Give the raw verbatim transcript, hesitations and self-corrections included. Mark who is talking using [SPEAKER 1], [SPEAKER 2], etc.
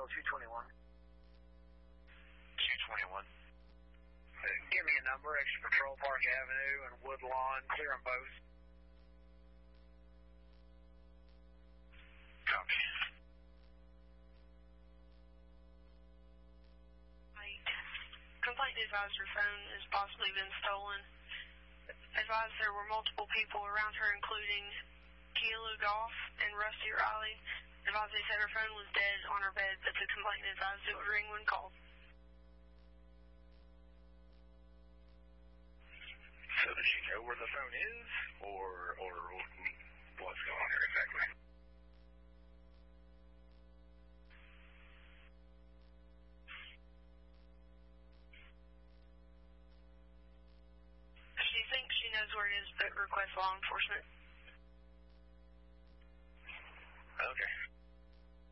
[SPEAKER 1] Nashville two twenty-one.
[SPEAKER 2] two twenty-one.
[SPEAKER 1] Give me a number, Extra Patrol, Park Avenue, and Woodlawn, clear them both.
[SPEAKER 2] Copy.
[SPEAKER 3] Right. Complaint advised her phone has possibly been stolen. Advised there were multiple people around her, including Kilo Goff and Rusty Riley. Advised they said her phone was dead on her bed, but the complainant advised it would ring when called.
[SPEAKER 2] So does she know where the phone is, or or what's going on here exactly?
[SPEAKER 3] She thinks she knows where it is, but requests law enforcement.
[SPEAKER 2] Okay.